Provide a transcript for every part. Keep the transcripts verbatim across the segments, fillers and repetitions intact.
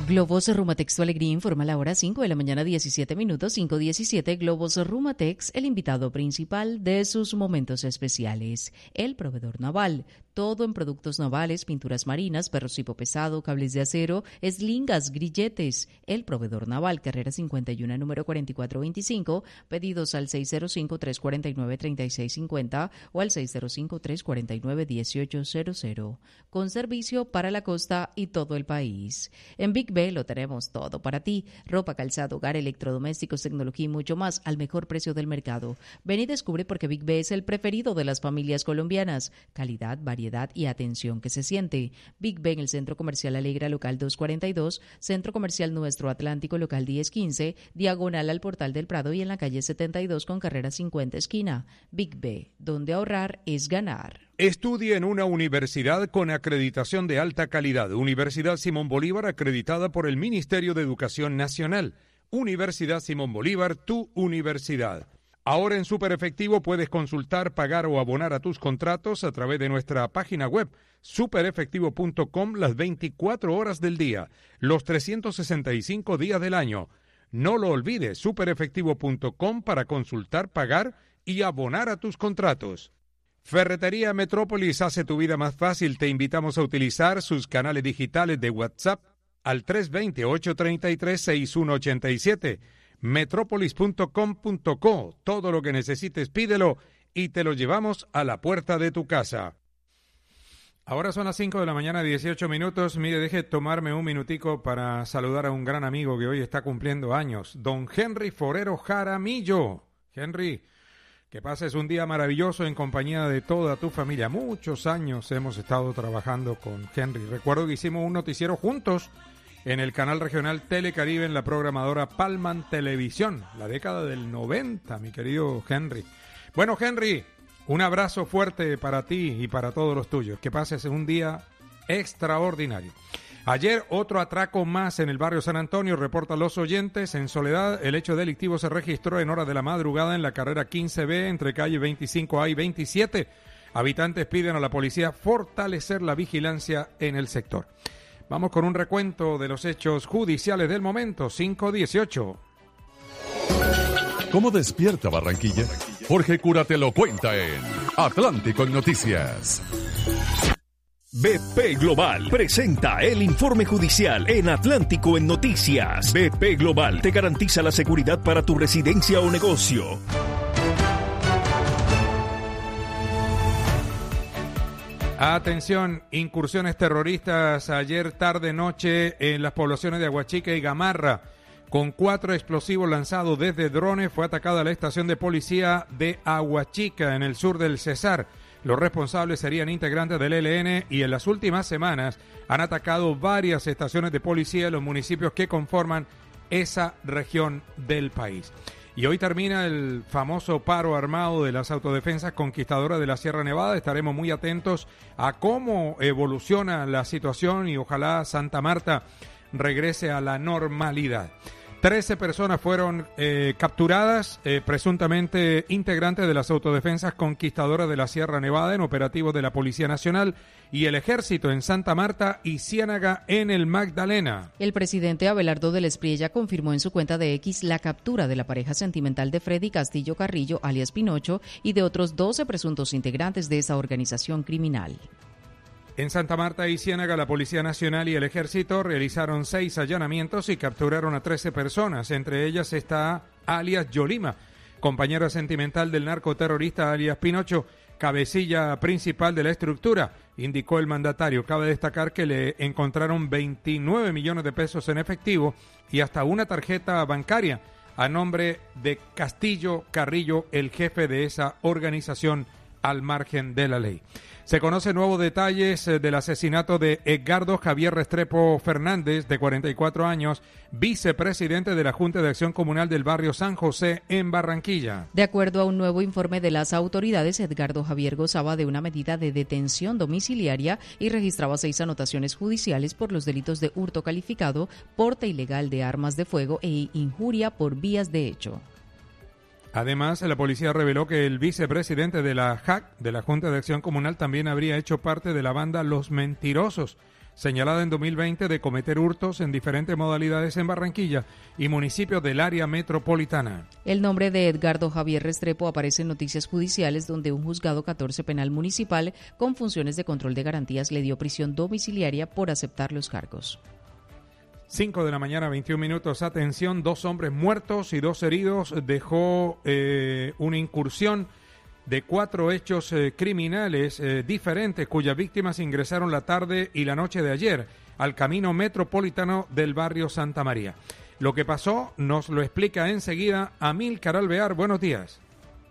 Globos Rumatex, tu alegría, informa la hora cinco de la mañana, diecisiete minutos, cinco diecisiete. Globos Rumatex, el invitado principal de sus momentos especiales, el proveedor naval. Todo en productos navales, pinturas marinas, perro cipo pesado, cables de acero, eslingas, grilletes. El proveedor naval, carrera cincuenta y uno, número cuarenta y cuatro veinticinco. Pedidos al seis cero cinco, tres cuatro nueve, tres seis cinco cero o al seis cero cinco, tres cuatro nueve, uno ocho cero cero. Con servicio para la costa y todo el país. En Big B lo tenemos todo para ti. Ropa, calzado, hogar, electrodomésticos, tecnología y mucho más al mejor precio del mercado. Ven y descubre por qué Big B es el preferido de las familias colombianas. Calidad, variedad y atención que se siente. Big B en el Centro Comercial Alegra, local doscientos cuarenta y dos, Centro Comercial Nuestro Atlántico, local diez quince, diagonal al Portal del Prado y en la calle setenta y dos con carrera cincuenta esquina. Big B, donde ahorrar es ganar. Estudie en una universidad con acreditación de alta calidad. Universidad Simón Bolívar, acreditada por el Ministerio de Educación Nacional. Universidad Simón Bolívar, tu universidad. Ahora en Super Efectivo puedes consultar, pagar o abonar a tus contratos a través de nuestra página web super efectivo punto com las veinticuatro horas del día, los trescientos sesenta y cinco días del año. No lo olvides, super efectivo punto com para consultar, pagar y abonar a tus contratos. Ferretería Metrópolis hace tu vida más fácil. Te invitamos a utilizar sus canales digitales de WhatsApp al tres dos cero, ocho tres tres, seis uno ocho siete. metrópolis punto com punto co. Todo lo que necesites pídelo y te lo llevamos a la puerta de tu casa. Ahora son las cinco de la mañana, dieciocho minutos. Mire, deje tomarme un minutico para saludar a un gran amigo que hoy está cumpliendo años, don Henry Forero Jaramillo. Henry, que pases un día maravilloso en compañía de toda tu familia. Muchos años hemos estado trabajando con Henry. Recuerdo que hicimos un noticiero juntos en el canal regional Telecaribe en la programadora Palman Televisión, la década del noventa, mi querido Henry. Bueno, Henry, un abrazo fuerte para ti y para todos los tuyos. Que pases un día extraordinario. Ayer otro atraco más en el barrio San Antonio, reportan los oyentes. En Soledad, el hecho delictivo se registró en horas de la madrugada en la carrera quince B entre calle veinticinco A y veintisiete. Habitantes piden a la policía fortalecer la vigilancia en el sector. Vamos con un recuento de los hechos judiciales del momento, cinco dieciocho. ¿Cómo despierta Barranquilla? Jorge Cura te lo cuenta en Atlántico en Noticias. B P Global presenta el informe judicial en Atlántico en Noticias. B P Global te garantiza la seguridad para tu residencia o negocio. Atención, incursiones terroristas ayer tarde-noche en las poblaciones de Aguachica y Gamarra. Con cuatro explosivos lanzados desde drones fue atacada la estación de policía de Aguachica en el sur del Cesar. Los responsables serían integrantes del E L N y en las últimas semanas han atacado varias estaciones de policía en los municipios que conforman esa región del país. Y hoy termina el famoso paro armado de las autodefensas conquistadoras de la Sierra Nevada. Estaremos muy atentos a cómo evoluciona la situación y ojalá Santa Marta regrese a la normalidad. Trece personas fueron eh, capturadas, eh, presuntamente integrantes de las autodefensas conquistadoras de la Sierra Nevada en operativos de la Policía Nacional y el Ejército en Santa Marta y Ciénaga en el Magdalena. El presidente Abelardo del Espriella confirmó en su cuenta de X la captura de la pareja sentimental de Freddy Castillo Carrillo, alias Pinocho, y de otros doce presuntos integrantes de esa organización criminal. En Santa Marta y Ciénaga, la Policía Nacional y el Ejército realizaron seis allanamientos y capturaron a trece personas. Entre ellas está alias Yolima, compañera sentimental del narcoterrorista alias Pinocho, cabecilla principal de la estructura, indicó el mandatario. Cabe destacar que le encontraron veintinueve millones de pesos en efectivo y hasta una tarjeta bancaria a nombre de Castillo Carrillo, el jefe de esa organización al margen de la ley. Se conocen nuevos detalles del asesinato de Edgardo Javier Restrepo Fernández, de cuarenta y cuatro años, vicepresidente de la Junta de Acción Comunal del barrio San José en Barranquilla. De acuerdo a un nuevo informe de las autoridades, Edgardo Javier gozaba de una medida de detención domiciliaria y registraba seis anotaciones judiciales por los delitos de hurto calificado, porte ilegal de armas de fuego e injuria por vías de hecho. Además, la policía reveló que el vicepresidente de la J A C, de la Junta de Acción Comunal, también habría hecho parte de la banda Los Mentirosos. señalada en dos mil veinte de cometer hurtos en diferentes modalidades en Barranquilla y municipios del área metropolitana. El nombre de Edgardo Javier Restrepo aparece en noticias judiciales donde un juzgado catorce penal municipal con funciones de control de garantías le dio prisión domiciliaria por aceptar los cargos. cinco de la mañana, veintiún minutos. Atención, dos hombres muertos y dos heridos dejó eh, una incursión de cuatro hechos eh, criminales eh, diferentes cuyas víctimas ingresaron la tarde y la noche de ayer al camino metropolitano del barrio Santa María. Lo que pasó nos lo explica enseguida Amílcar Alvear. Buenos días.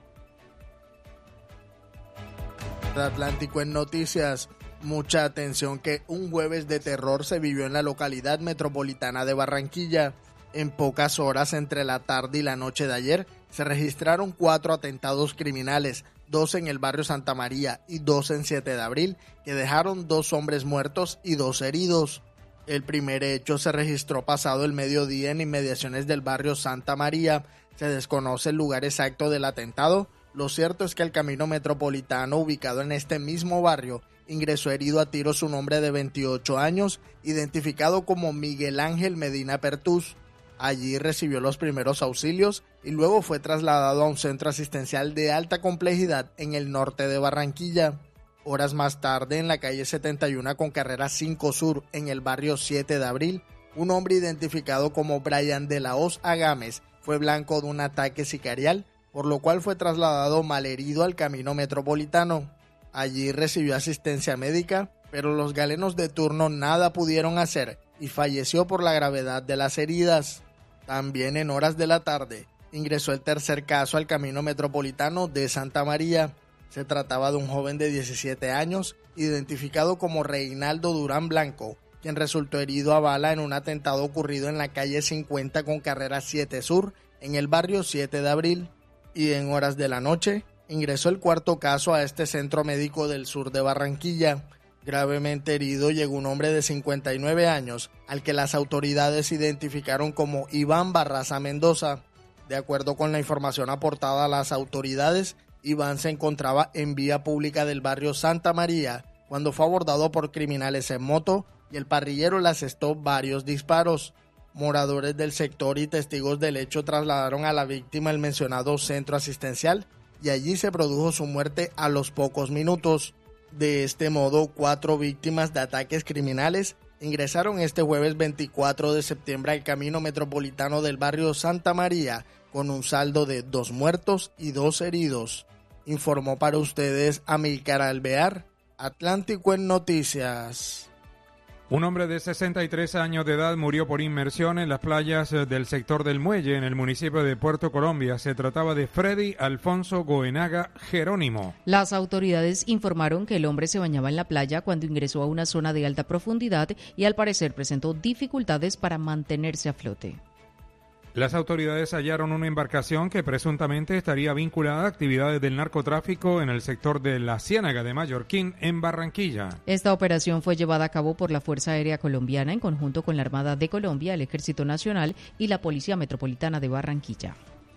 Atlántico en noticias. Mucha atención que un jueves de terror se vivió en la localidad metropolitana de Barranquilla. En pocas horas entre la tarde y la noche de ayer se registraron cuatro atentados criminales, dos en el barrio Santa María y dos en siete de abril, que dejaron dos hombres muertos y dos heridos. El primer hecho se registró pasado el mediodía en inmediaciones del barrio Santa María. Se desconoce el lugar exacto del atentado. Lo cierto es que el camino metropolitano, ubicado en este mismo barrio, ingresó herido a tiros un hombre de veintiocho años, identificado como Miguel Ángel Medina Pertús. Allí recibió los primeros auxilios y luego fue trasladado a un centro asistencial de alta complejidad en el norte de Barranquilla. Horas más tarde, en la calle setenta y uno con carrera cinco Sur, en el barrio siete de abril, un hombre identificado como Brian de la Hoz Agames fue blanco de un ataque sicarial, por lo cual fue trasladado malherido al camino metropolitano. Allí recibió asistencia médica, pero los galenos de turno nada pudieron hacer y falleció por la gravedad de las heridas. También en horas de la tarde ingresó el tercer caso al camino metropolitano de Santa María. Se trataba de un joven de diecisiete años, identificado como Reinaldo Durán Blanco, quien resultó herido a bala en un atentado ocurrido en la calle cincuenta con carrera siete Sur, en el barrio siete de abril. Y en horas de la noche ingresó el cuarto caso a este centro médico del sur de Barranquilla. Gravemente herido llegó un hombre de cincuenta y nueve años, al que las autoridades identificaron como Iván Barraza Mendoza. De acuerdo con la información aportada a las autoridades, Iván se encontraba en vía pública del barrio Santa María cuando fue abordado por criminales en moto y el parrillero le asestó varios disparos. Moradores del sector y testigos del hecho trasladaron a la víctima al mencionado centro asistencial y allí se produjo su muerte a los pocos minutos. De este modo, cuatro víctimas de ataques criminales ingresaron este jueves veinticuatro de septiembre al camino metropolitano del barrio Santa María con un saldo de dos muertos y dos heridos. Informó para ustedes Amílcar Alvear, Atlántico en Noticias. Un hombre de sesenta y tres años de edad murió por inmersión en las playas del sector del Muelle, en el municipio de Puerto Colombia. Se trataba de Freddy Alfonso Goenaga Jerónimo. Las autoridades informaron que el hombre se bañaba en la playa cuando ingresó a una zona de alta profundidad y al parecer presentó dificultades para mantenerse a flote. Las autoridades hallaron una embarcación que presuntamente estaría vinculada a actividades del narcotráfico en el sector de la Ciénaga de Mallorquín, en Barranquilla. Esta operación fue llevada a cabo por la Fuerza Aérea Colombiana en conjunto con la Armada de Colombia, el Ejército Nacional y la Policía Metropolitana de Barranquilla.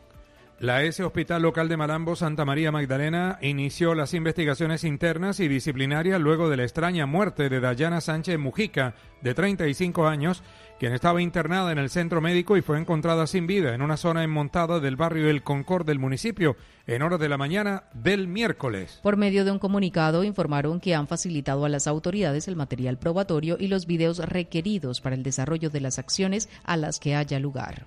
La E S E Hospital Local de Malambo, Santa María Magdalena, inició las investigaciones internas y disciplinarias luego de la extraña muerte de Dayana Sánchez Mujica, de treinta y cinco años, quien estaba internada en el centro médico y fue encontrada sin vida en una zona enmontada del barrio El Concord del municipio en horas de la mañana del miércoles. Por medio de un comunicado informaron que han facilitado a las autoridades el material probatorio y los videos requeridos para el desarrollo de las acciones a las que haya lugar.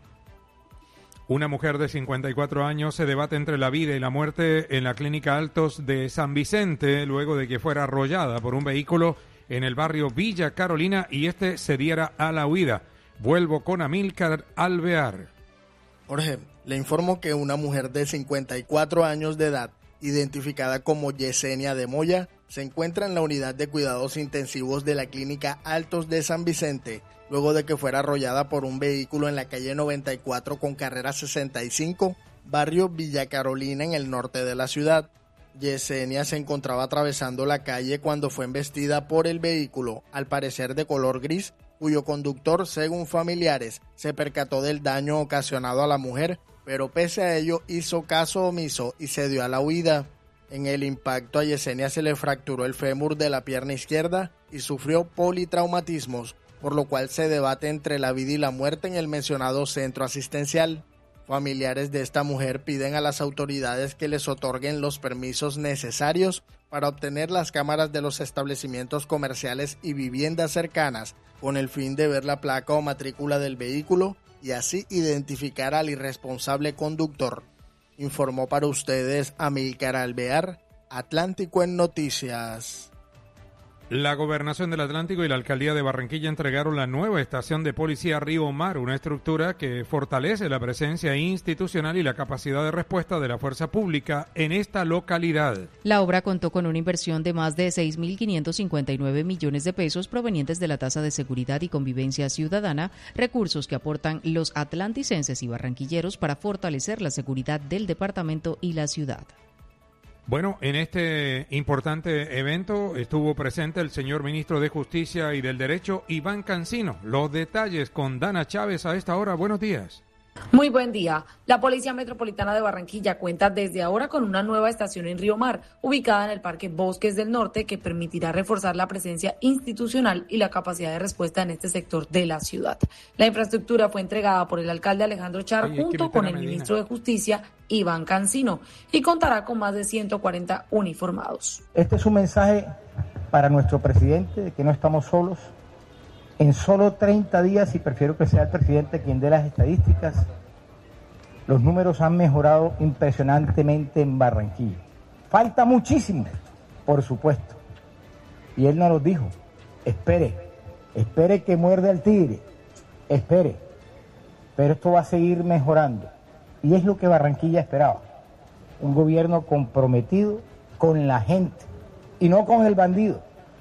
Una mujer de cincuenta y cuatro años se debate entre la vida y la muerte en la clínica Altos de San Vicente luego de que fuera arrollada por un vehículo en el barrio Villa Carolina y este se diera a la huida. Vuelvo con Amílcar Alvear. Jorge, le informo que una mujer de cincuenta y cuatro años de edad, identificada como Yesenia de Moya, se encuentra en la unidad de cuidados intensivos de la clínica Altos de San Vicente, luego de que fuera arrollada por un vehículo en la calle noventa y cuatro con carrera sesenta y cinco, barrio Villa Carolina, en el norte de la ciudad. Yesenia se encontraba atravesando la calle cuando fue embestida por el vehículo, al parecer de color gris, cuyo conductor, según familiares, se percató del daño ocasionado a la mujer, pero pese a ello hizo caso omiso y se dio a la huida. En el impacto a Yesenia se le fracturó el fémur de la pierna izquierda y sufrió politraumatismos, por lo cual se debate entre la vida y la muerte en el mencionado centro asistencial. Familiares de esta mujer piden a las autoridades que les otorguen los permisos necesarios para obtener las cámaras de los establecimientos comerciales y viviendas cercanas, con el fin de ver la placa o matrícula del vehículo y así identificar al irresponsable conductor. Informó para ustedes Amílcar Alvear, Atlántico en Noticias. La Gobernación del Atlántico y la Alcaldía de Barranquilla entregaron la nueva estación de policía Río Mar, una estructura que fortalece la presencia institucional y la capacidad de respuesta de la fuerza pública en esta localidad. La obra contó con una inversión de más de seis mil quinientos cincuenta y nueve millones de pesos provenientes de la tasa de seguridad y convivencia ciudadana, recursos que aportan los atlanticenses y barranquilleros para fortalecer la seguridad del departamento y la ciudad. Bueno, en este importante evento estuvo presente el señor ministro de Justicia y del Derecho, Iván Cancino. Los detalles con Dana Chávez a esta hora. Buenos días. Muy buen día. La Policía Metropolitana de Barranquilla cuenta desde ahora con una nueva estación en Río Mar, ubicada en el Parque Bosques del Norte, que permitirá reforzar la presencia institucional y la capacidad de respuesta en este sector de la ciudad. La infraestructura fue entregada por el alcalde Alejandro Char Ay, junto con el ministro de Justicia, Iván Cancino, y contará con más de ciento cuarenta uniformados. Este es un mensaje para nuestro presidente de que no estamos solos. En solo treinta días, y prefiero que sea el presidente quien dé las estadísticas, los números han mejorado impresionantemente en Barranquilla. Falta muchísimo, por supuesto. Y él nos lo dijo. Espere, espere que muerde al tigre, espere. Pero esto va a seguir mejorando. Y es lo que Barranquilla esperaba. Un gobierno comprometido con la gente y no con el bandido.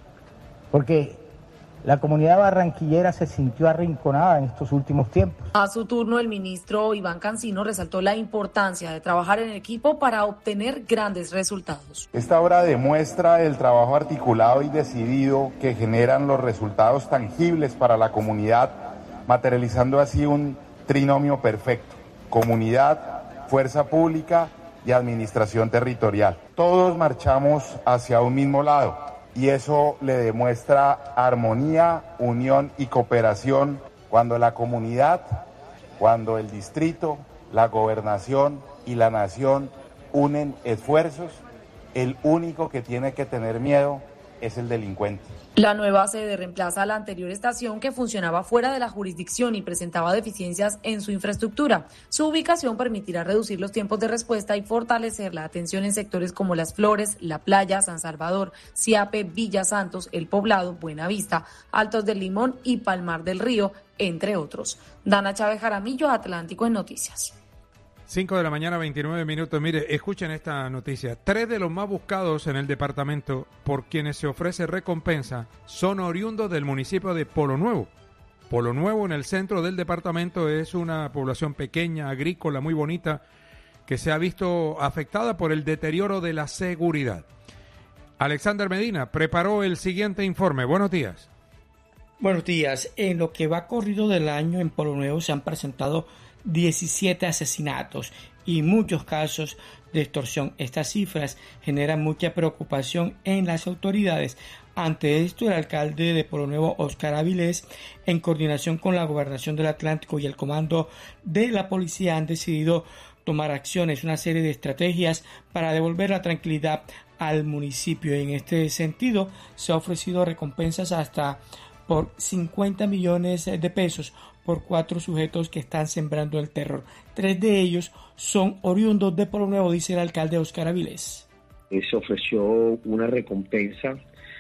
Porque la comunidad barranquillera se sintió arrinconada en estos últimos tiempos. A su turno, el ministro Iván Cancino resaltó la importancia de trabajar en equipo para obtener grandes resultados. Esta obra demuestra el trabajo articulado y decidido que generan los resultados tangibles para la comunidad, materializando así un trinomio perfecto: comunidad, fuerza pública y administración territorial. Todos marchamos hacia un mismo lado. Y eso le demuestra armonía, unión y cooperación cuando la comunidad, cuando el distrito, la gobernación y la nación unen esfuerzos. El único que tiene que tener miedo es el delincuente. La nueva sede reemplaza a la anterior estación que funcionaba fuera de la jurisdicción y presentaba deficiencias en su infraestructura. Su ubicación permitirá reducir los tiempos de respuesta y fortalecer la atención en sectores como Las Flores, La Playa, San Salvador, Siape, Villa Santos, El Poblado, Buenavista, Altos del Limón y Palmar del Río, entre otros. Dana Chávez Jaramillo, Atlántico en Noticias. cinco de la mañana, veintinueve minutos. Mire, escuchen esta noticia. Tres de los más buscados en el departamento por quienes se ofrece recompensa son oriundos del municipio de Polo Nuevo. Polo Nuevo, en el centro del departamento, es una población pequeña, agrícola, muy bonita, que se ha visto afectada por el deterioro de la seguridad. Alexander Medina preparó el siguiente informe. Buenos días. Buenos días. En lo que va corrido del año en Polo Nuevo se han presentado diecisiete asesinatos y muchos casos de extorsión. Estas cifras generan mucha preocupación en las autoridades. Ante esto, el alcalde de Polo Nuevo, Óscar Avilés, en coordinación con la Gobernación del Atlántico y el comando de la policía, han decidido tomar acciones, una serie de estrategias para devolver la tranquilidad al municipio. En este sentido, se ha ofrecido recompensas hasta por cincuenta millones de pesos por cuatro sujetos que están sembrando el terror. Tres de ellos son oriundos de Polo Nuevo, dice el alcalde Óscar Avilés. Se ofreció una recompensa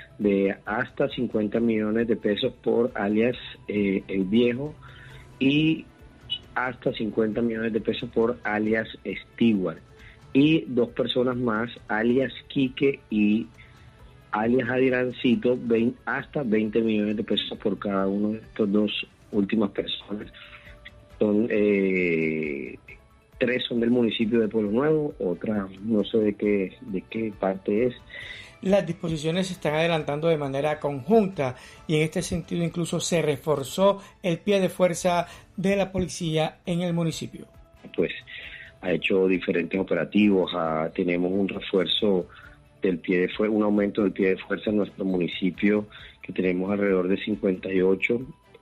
de hasta cincuenta millones de pesos por alias eh, El Viejo y hasta cincuenta millones de pesos por alias Stewart. Y dos personas más, alias Quique y alias Adirancito, hasta veinte millones de pesos por cada uno de estos dos últimas personas. Son eh, tres son del municipio de Polo Nuevo, otra no sé de qué de qué parte es. Las disposiciones se están adelantando de manera conjunta y en este sentido incluso se reforzó el pie de fuerza de la policía en el municipio. Pues ha hecho diferentes operativos, ha, tenemos un refuerzo del pie de fuerza, un aumento del pie de fuerza en nuestro municipio, que tenemos alrededor de cincuenta y ocho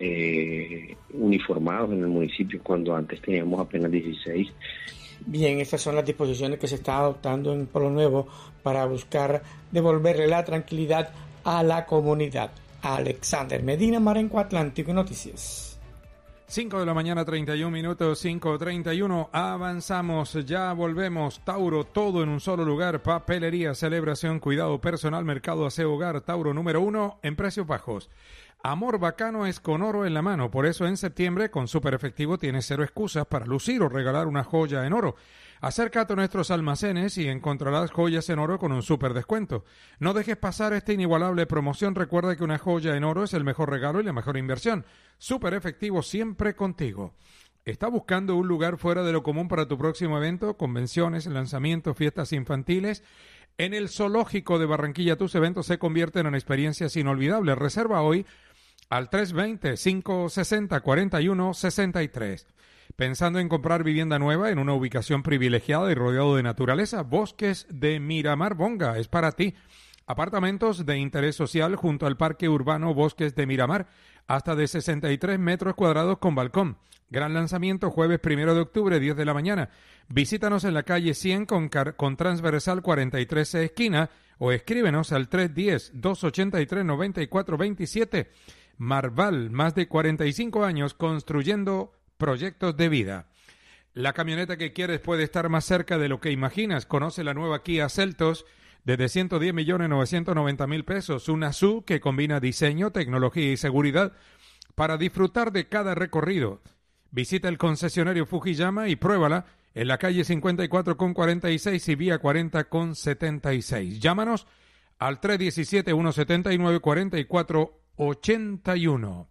eh, uniformados en el municipio, cuando antes teníamos apenas dieciséis. Bien, estas son las disposiciones que se está adoptando en Pueblo Nuevo para buscar devolverle la tranquilidad a la comunidad. Alexander Medina, Marenco Atlántico Noticias. cinco de la mañana, treinta y un minutos, cinco treinta y uno, avanzamos, ya volvemos. Tauro, todo en un solo lugar, papelería, celebración, cuidado personal, mercado, aseo, hogar. Tauro número uno en precios bajos. Amor bacano es con oro en la mano, por eso en septiembre con Super Efectivo tienes cero excusas para lucir o regalar una joya en oro. Acércate a nuestros almacenes y encontrarás joyas en oro con un super descuento. No dejes pasar esta inigualable promoción. Recuerda que una joya en oro es el mejor regalo y la mejor inversión. Super Efectivo, siempre contigo. ¿Estás buscando un lugar fuera de lo común para tu próximo evento? Convenciones, lanzamientos, fiestas infantiles. En el Zoológico de Barranquilla tus eventos se convierten en experiencias inolvidables. Reserva hoy al tres dos cero, cinco seis cero, cuatro uno seis tres. Pensando en comprar vivienda nueva en una ubicación privilegiada y rodeado de naturaleza, Bosques de Miramar Bonga es para ti. Apartamentos de interés social junto al Parque Urbano Bosques de Miramar, hasta de sesenta y tres metros cuadrados con balcón. Gran lanzamiento jueves primero de octubre, diez de la mañana. Visítanos en la calle cien con, car- con transversal cuarenta y tres C esquina o escríbenos al tres uno cero, dos ocho tres, nueve cuatro dos siete. Marval, más de cuarenta y cinco años construyendo proyectos de vida. La camioneta que quieres puede estar más cerca de lo que imaginas. Conoce la nueva Kia Seltos desde ciento diez millones novecientos noventa mil pesos. Una S U V que combina diseño, tecnología y seguridad para disfrutar de cada recorrido. Visita el concesionario Fujiyama y pruébala en la calle cincuenta y cuatro con cuarenta y seis y vía cuarenta con setenta y seis. Llámanos al tres uno siete, uno siete nueve, cuatro cuatro ocho uno.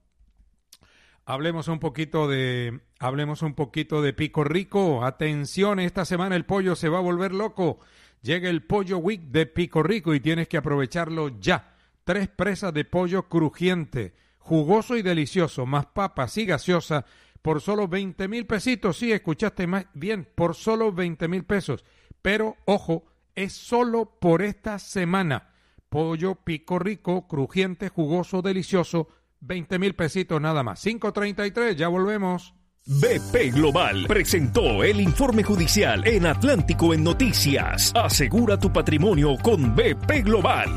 Hablemos un poquito de, hablemos un poquito de Pico Rico. Atención, esta semana el pollo se va a volver loco. Llega el Pollo Week de Pico Rico y tienes que aprovecharlo ya. Tres presas de pollo crujiente, jugoso y delicioso, más papas y gaseosa por solo veinte mil pesitos. Sí, escuchaste más bien, por solo veinte mil pesos. Pero, ojo, es solo por esta semana. Pollo Pico Rico, crujiente, jugoso, delicioso, veinte mil pesitos nada más. cinco treinta y tres, ya volvemos. B P Global presentó el informe judicial en Atlántico en Noticias. Asegura tu patrimonio con B P Global.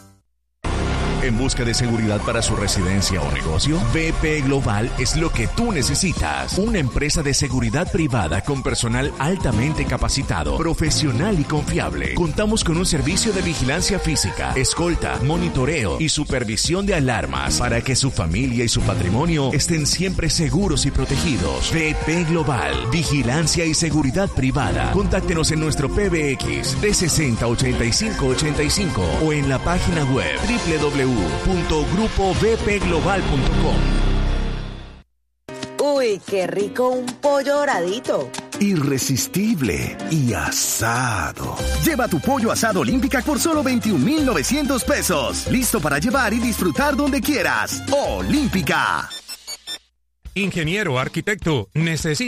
¿En busca de seguridad para su residencia o negocio? B P Global es lo que tú necesitas. Una empresa de seguridad privada con personal altamente capacitado, profesional y confiable. Contamos con un servicio de vigilancia física, escolta, monitoreo y supervisión de alarmas para que su familia y su patrimonio estén siempre seguros y protegidos. B P Global, vigilancia y seguridad privada. Contáctenos en nuestro P B X tres sesenta, ochenta y cinco ochenta y cinco o en la página web doble u doble u doble u punto grupo b p global punto com. Uy, qué rico un pollo doradito. Irresistible y asado. Lleva tu pollo asado Olímpica por solo veintiún mil novecientos pesos. Listo para llevar y disfrutar donde quieras. Olímpica. Ingeniero, arquitecto, necesita